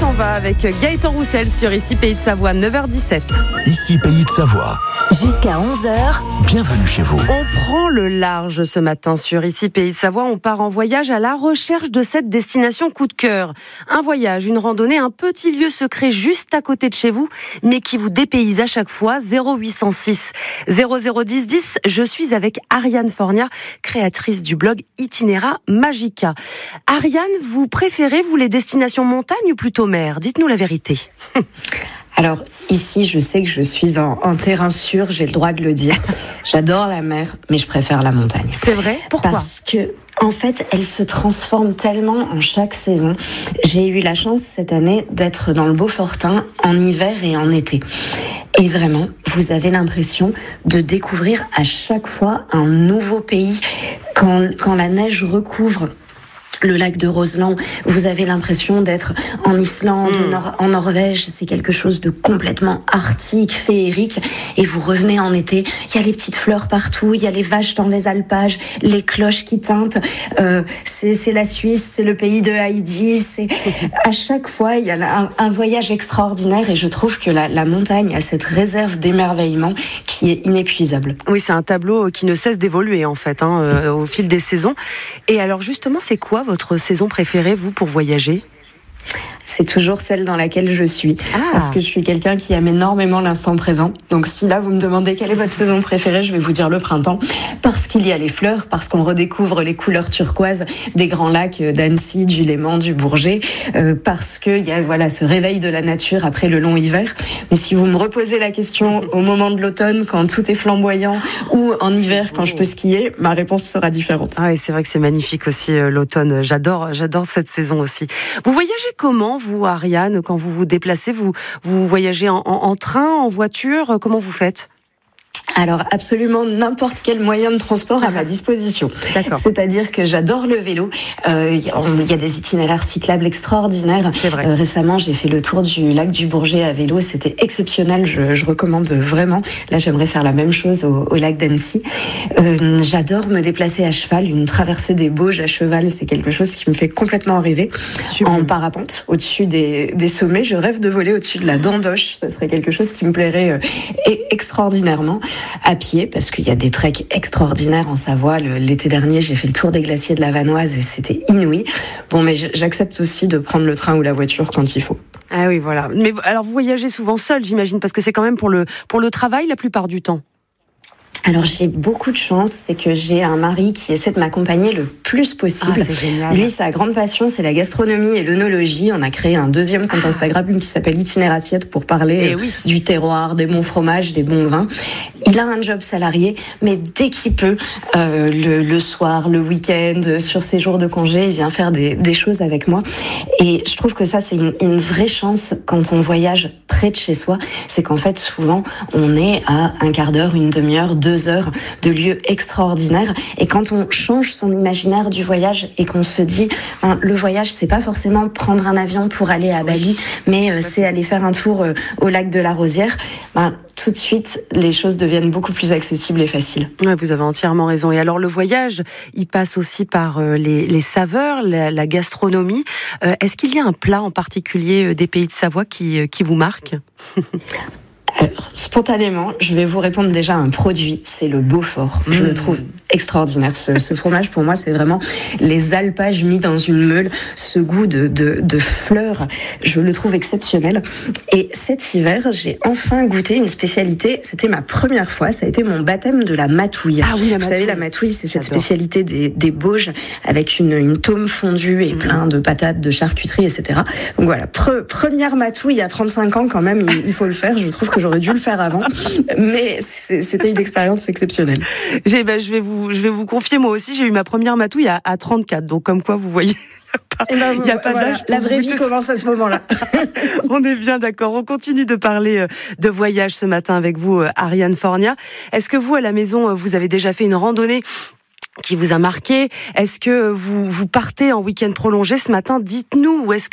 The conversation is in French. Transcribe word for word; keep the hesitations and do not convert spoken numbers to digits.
s'en va avec Gaëtan Roussel sur Ici Pays de Savoie, neuf heures dix-sept. Ici Pays de Savoie. Jusqu'à onze heures. Bienvenue chez vous. On prend le large ce matin sur Ici Pays de Savoie. On part en voyage à la recherche de cette destination coup de cœur. Un voyage, une randonnée, un petit lieu secret juste à côté de chez vous, mais qui vous dépayse à chaque fois. zéro huit cent six zéro zéro dix dix. Je suis avec Ariane Fornia, créatrice du blog Itinera Magica. Ariane, vous préférez, vous, les destinations montagne ou plutôt mer ? Dites-nous la vérité. Alors ici, je sais que je suis en, en terrain sûr, j'ai le droit de le dire. J'adore la mer, mais je préfère la montagne. C'est vrai ? Pourquoi ? Parce que, en fait, elle se transforme tellement en chaque saison. J'ai eu la chance cette année d'être dans le Beaufortain en hiver et en été. Et vraiment, vous avez l'impression de découvrir à chaque fois un nouveau pays. Quand, quand la neige recouvre le lac de Roseland, vous avez l'impression d'être en Islande, mmh. Nor- en Norvège. C'est quelque chose de complètement arctique, féerique. Et vous revenez en été, il y a les petites fleurs partout, il y a les vaches dans les alpages, les cloches qui tintent. Euh, c'est, c'est la Suisse, c'est le pays de Heidi. C'est à chaque fois, il y a un, un voyage extraordinaire. Et je trouve que la, la montagne a cette réserve d'émerveillement qui est inépuisable. Oui, c'est un tableau qui ne cesse d'évoluer en fait, hein, euh, au fil des saisons. Et alors justement, c'est quoi votre saison préférée, vous, pour voyager ? C'est toujours celle dans laquelle je suis. Ah. Parce que je suis quelqu'un qui aime énormément l'instant présent. Donc si là, vous me demandez quelle est votre saison préférée, je vais vous dire le printemps. Parce qu'il y a les fleurs, parce qu'on redécouvre les couleurs turquoises des grands lacs d'Annecy, du Léman, du Bourget. Euh, parce qu'il y a voilà, ce réveil de la nature après le long hiver. Mais si vous me reposez la question au moment de l'automne, quand tout est flamboyant, ou en hiver, quand je peux skier, ma réponse sera différente. Ah oui, c'est vrai que c'est magnifique aussi, euh, l'automne. J'adore, j'adore cette saison aussi. Vous voyagez comment, vous, Ariane, quand vous vous déplacez, vous, vous voyagez en, en, en train, en voiture, comment vous faites ? Alors absolument n'importe quel moyen de transport à ma disposition. D'accord. C'est-à-dire que j'adore le vélo. Euh, il y a des itinéraires cyclables extraordinaires. C'est vrai. Euh, récemment, j'ai fait le tour du lac du Bourget à vélo. C'était exceptionnel. Je, je recommande vraiment. Là, j'aimerais faire la même chose au, au lac d'Annecy. Euh, j'adore me déplacer à cheval. Une traversée des Bauges à cheval, c'est quelque chose qui me fait complètement rêver. Super. En parapente, au-dessus des, des sommets. Je rêve de voler au-dessus de la Dandoche. Ça serait quelque chose qui me plairait euh, extraordinairement. À pied, parce qu'il y a des treks extraordinaires en Savoie. Le, l'été dernier, j'ai fait le tour des glaciers de la Vanoise et c'était inouï. Bon, mais j'accepte aussi de prendre le train ou la voiture quand il faut. Ah oui, voilà. Mais alors, vous voyagez souvent seul, j'imagine, parce que c'est quand même pour le, pour le travail la plupart du temps. Alors j'ai beaucoup de chance, c'est que j'ai un mari qui essaie de m'accompagner le plus possible. Ah, c'est génial. Lui, sa grande passion, c'est la gastronomie et l'œnologie. On a créé un deuxième compte Instagram qui s'appelle Itinera Assiette pour parler euh, oui. du terroir, des bons fromages, des bons vins. Il a un job salarié, mais dès qu'il peut, euh, le, le soir, le week-end, sur ses jours de congé, il vient faire des, des choses avec moi. Et je trouve que ça, c'est une, une vraie chance quand on voyage près de chez soi. C'est qu'en fait, souvent, on est à un quart d'heure, une demi-heure, deux heures de lieux extraordinaires. Et quand on change son imaginaire du voyage et qu'on se dit, hein, le voyage, c'est pas forcément prendre un avion pour aller à Bali, mais euh, c'est aller faire un tour euh, au lac de la Rosière, ben, tout de suite, les choses deviennent beaucoup plus accessibles et faciles. Ouais, vous avez entièrement raison. Et alors, le voyage, il passe aussi par euh, les, les saveurs, la, la gastronomie. Euh, est-ce qu'il y a un plat en particulier euh, des Pays de Savoie qui, euh, qui vous marque ? Alors, spontanément, je vais vous répondre déjà à un produit, c'est le Beaufort. Mmh. Je le trouve extraordinaire. Ce, ce fromage, pour moi, c'est vraiment les alpages mis dans une meule. Ce goût de, de, de fleurs, je le trouve exceptionnel. Et cet hiver, j'ai enfin goûté une spécialité. C'était ma première fois. Ça a été mon baptême de la matouille. Ah oui, la Vous matouille. savez, la matouille, c'est cette J'adore. spécialité des, des Bauges avec une, une tome fondue et mmh. plein de patates, de charcuterie, et cetera. Donc voilà, pre, première matouille à trente-cinq ans quand même, il, il faut le faire. Je trouve que j'aurais dû le faire avant, mais c'était une expérience exceptionnelle. J'ai, ben, je vais vous, je vais vous confier, moi aussi, j'ai eu ma première matouille à, à trente-quatre, donc comme quoi vous voyez. Il ben, n'y a pas voilà, d'âge. La vraie vie commence à ce moment-là. On est bien d'accord. On continue de parler de voyage ce matin avec vous, Ariane Fornia. Est-ce que vous, à la maison, vous avez déjà fait une randonnée qui vous a marqué? Est-ce que vous, vous partez en week-end prolongé ce matin? Dites-nous, ou est-ce